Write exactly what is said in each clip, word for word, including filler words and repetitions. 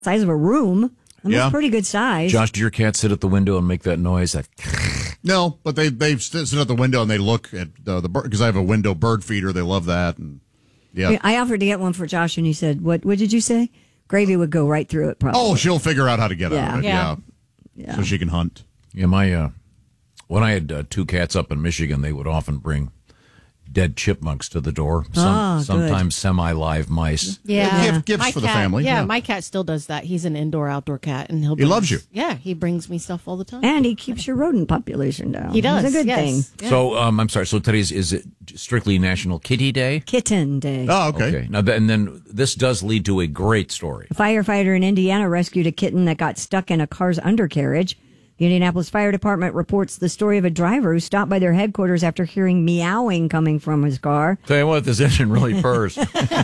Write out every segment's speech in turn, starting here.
size of a room. That Yeah. was pretty good size. Josh, do your cats sit at the window and make that noise? That No, but they they sit at the window and they look at uh, the bird because I have a window bird feeder. They love that, and yeah. I offered to get one for Josh, and he said, "What? What did you say?" Gravy would go right through it. Probably. Oh, she'll figure out how to get Yeah. out of it. Yeah. Yeah. Yeah. So she can hunt. yeah, my uh, when I had uh, two cats up in Michigan, they would often bring dead chipmunks to the door. Some, Ah, good. sometimes semi-live mice. Yeah, Gift- gifts My for the cat- family, Yeah, yeah. my cat still does that. He's an indoor outdoor cat, and he'll. He loves brings- you. Yeah, he brings me stuff all the time. And he keeps your rodent population down. He does. It's a good yes. thing. Yeah. So um, I'm sorry. So today's is it strictly National Kitty Day? Kitten Day. Oh, okay. Okay. Now, th- and then this does lead to a great story. A firefighter in Indiana rescued a kitten that got stuck in a car's undercarriage. The Indianapolis Fire Department reports the story of a driver who stopped by their headquarters after hearing meowing coming from his car. Tell you what, this engine really purrs.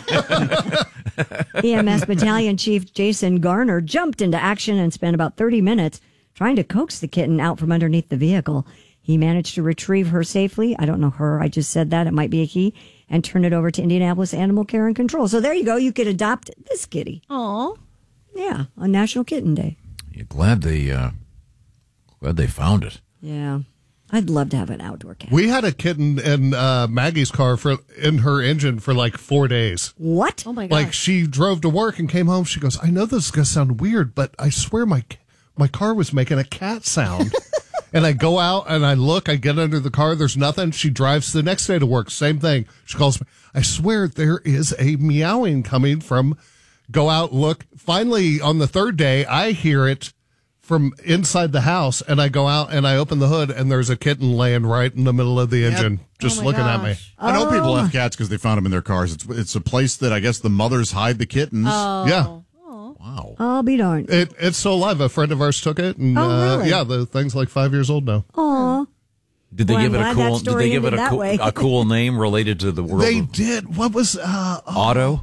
E M S Battalion Chief Jason Garner jumped into action and spent about thirty minutes trying to coax the kitten out from underneath the vehicle. He managed to retrieve her safely. I don't know her. I just said that. It might be a he. And turn it over to Indianapolis Animal Care and Control. So there you go. You could adopt this kitty. Aw. Yeah, on National Kitten Day. You're glad they uh, glad they found it. Yeah. I'd love to have an outdoor cat. We had a kitten in uh, Maggie's car for in her engine for like four days. What? Oh my gosh. Like she drove to work and came home. She goes, "I know this is gonna sound weird, but I swear my my car was making a cat sound." And I go out and I look. I get under the car. There's nothing. She drives the next day to work. Same thing. She calls me. I swear there is a meowing coming from. Go out, look. Finally, on the third day, I hear it from inside the house, and I go out and I open the hood, and there's a kitten laying right in the middle of the engine, just Oh my looking at me. gosh. I know people Oh. have cats because they found them in their cars. It's it's a place that I guess the mothers hide the kittens. Oh. Yeah, Wow. I'll be darned. it, it's still alive. A friend of ours took it, and Oh, uh, really? yeah, the thing's like five years old now. Aw. Did they Well, give I'm it a glad that cool? Did story they give it ended a that cool, way. a cool name related to the world? They of did. What was? Uh, oh, Auto.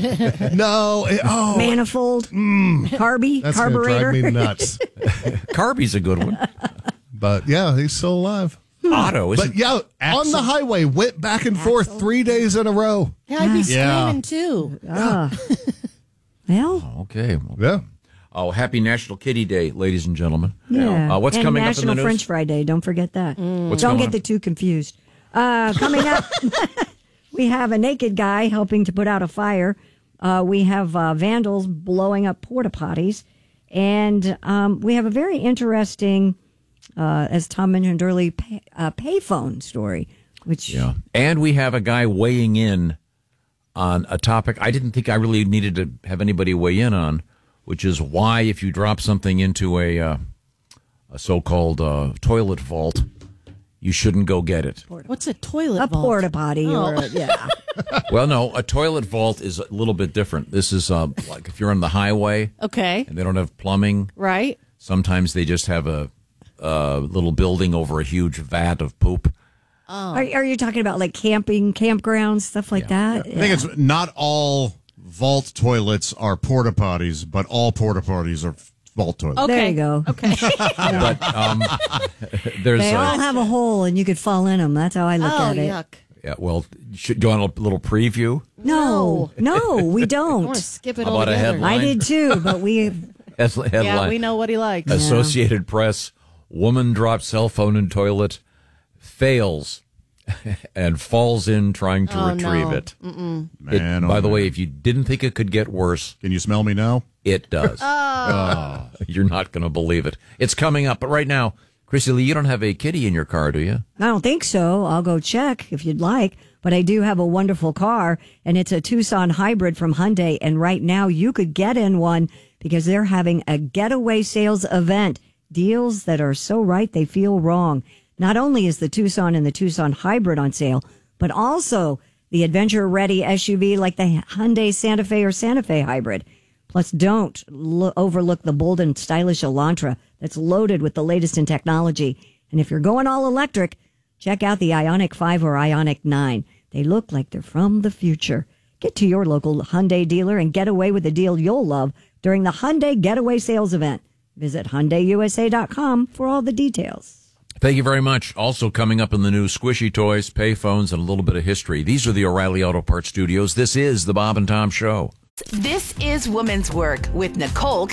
no. It, oh, Manifold. Carby. that's gonna Carburetor. drive me nuts. Carby's a good one. But yeah, he's still alive. Auto. Isn't, But yeah, on the highway, went back and forth three days in a row. Yeah, I'd be Yeah. screaming too. Ah. Well, okay. Well, Yeah. oh, happy National Kitty Day, ladies and gentlemen. yeah. Uh, what's and coming National up in the news? French Fry Day. Don't forget that. What's Don't going get on? the two confused. Uh, coming up, we have a naked guy helping to put out a fire. Uh, we have uh, vandals blowing up porta potties. And um, we have a very interesting, uh, as Tom mentioned earlier, pay, uh, payphone story, which Yeah. And we have a guy weighing in on a topic I didn't think I really needed to have anybody weigh in on, which is why if you drop something into a uh, a so-called uh, toilet vault, you shouldn't go get it. What's a toilet a vault? porta potty or a, yeah. Well, no, a toilet vault is a little bit different. This is uh, like if you're on the highway Okay. and they don't have plumbing, Right. sometimes they just have a, a little building over a huge vat of poop. Are, are you talking about like camping, campgrounds, stuff like that? I think it's not all vault toilets are porta potties, but all porta potties are vault toilets. Okay. There you go. Okay. But um, there's They uh, all have a hole and you could fall in them. That's how I look oh, at it. yuck. yeah, well, should do you want a little preview? No, no, we I don't. want to skip it How all about a together. headline? I did too, but we As headline. Yeah, we know what he likes. Associated Press: Woman drops cell phone in toilet, fails, and falls in trying to Oh, retrieve no. it. It- Man, oh, by the way, man. if you didn't think it could get worse, Can you smell me now? it does. Oh. You're not going to believe it. It's coming up, but right now, Chrissy Lee, you don't have a kitty in your car, do you? I don't think so. I'll go check if you'd like. But I do have a wonderful car, and it's a Tucson hybrid from Hyundai. And right now, you could get in one because they're having a getaway sales event. Deals that are so right they feel wrong. Not only is the Tucson and the Tucson hybrid on sale, but also the adventure-ready S U V like the Hyundai Santa Fe or Santa Fe hybrid. Plus, don't lo- overlook the bold and stylish Elantra that's loaded with the latest in technology. And if you're going all electric, check out the Ioniq five or Ioniq nine. They look like they're from the future. Get to your local Hyundai dealer and get away with a deal you'll love during the Hyundai Getaway Sales Event. Visit Hyundai U S A dot com for all the details. Thank you very much. Also coming up in the news, squishy toys, payphones, and a little bit of history. These are the O'Reilly Auto Parts Studios. This is the Bob and Tom Show. This is Woman's Work with Nicole